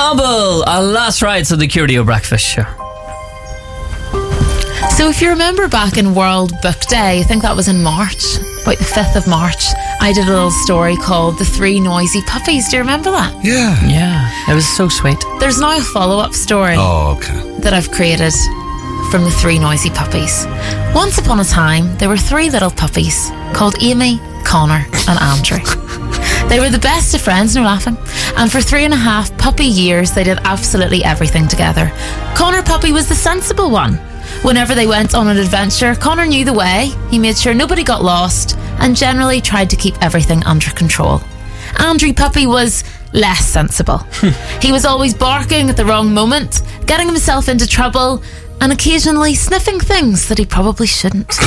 Hobble, last rites of the Curio Breakfast Show. So if you remember back in World Book Day, I think that was in March, about the 5th of March, I did a little story called The Three Noisy Puppies. Do you remember that? Yeah, it was so sweet. There's now a follow-up story that I've created from The Three Noisy Puppies. Once upon a time, there were 3 little puppies called Amy, Connor and Andrew. They were the best of friends, no laughing, and for 3.5 puppy years they did absolutely everything together. Connor Puppy was the sensible one. Whenever they went on an adventure, Connor knew the way, he made sure nobody got lost, and generally tried to keep everything under control. Andrew Puppy was less sensible. He was always barking at the wrong moment, getting himself into trouble, and occasionally sniffing things that he probably shouldn't.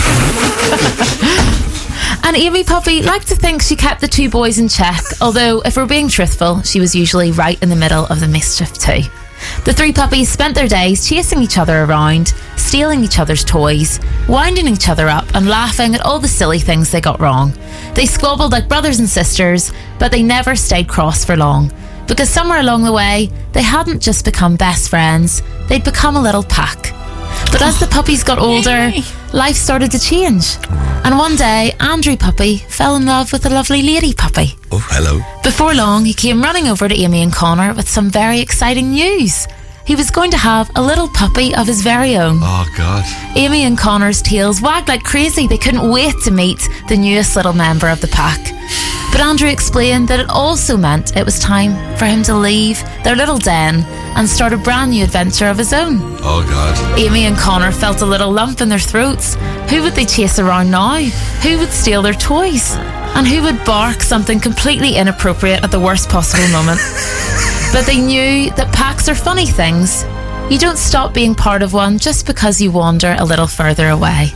And Amy Puppy liked to think she kept the 2 boys in check, although, if we're being truthful, she was usually right in the middle of the mischief too. The 3 puppies spent their days chasing each other around, stealing each other's toys, winding each other up and laughing at all the silly things they got wrong. They squabbled like brothers and sisters, but they never stayed cross for long, because somewhere along the way, they hadn't just become best friends, they'd become a little pack. But as the puppies got older, life started to change. And one day, Andrew Puppy fell in love with a lovely lady puppy. Oh, hello. Before long, he came running over to Amy and Connor with some very exciting news. He was going to have a little puppy of his very own. Oh, God. Amy and Connor's tails wagged like crazy. They couldn't wait to meet the newest little member of the pack. But Andrew explained that it also meant it was time for him to leave their little den and start a brand new adventure of his own. Oh, God. Amy and Connor felt a little lump in their throats. Who would they chase around now? Who would steal their toys? And who would bark something completely inappropriate at the worst possible moment? But they knew that packs are funny things. You don't stop being part of one just because you wander a little further away.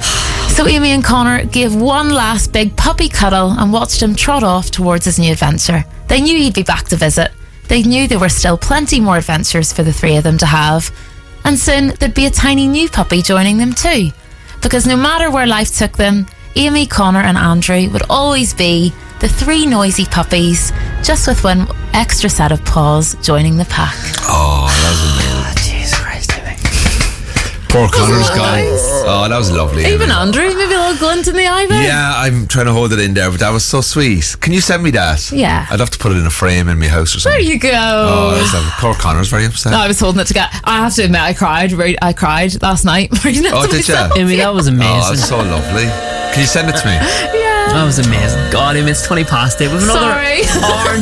So Amy and Connor gave one last big puppy cuddle and watched him trot off towards his new adventure. They knew he'd be back to visit. They knew there were still plenty more adventures for the 3 of them to have. And soon there'd be a tiny new puppy joining them too. Because no matter where life took them, Amy, Connor and Andrew would always be the 3 noisy puppies, just with one extra set of paws joining the pack. Oh, that was amazing. Jesus Christ, Amy. Poor Connor's gone. Oh, that was lovely. Even Amy. Andrew, maybe a little glint in the eye there. Yeah, I'm trying to hold it in there, but that was so sweet. Can you send me that? Yeah. I'd have to put it in a frame in my house or something. There you go. Oh, that was lovely. Poor Connor's very upset. No, I was holding it together. I have to admit, I cried last night. Oh, did you? Amy, that was amazing. Oh, that's so lovely. Can you send it to me? Yeah. That was amazing. God, Amy, it's 20 past 8. We've another Sorry. hour and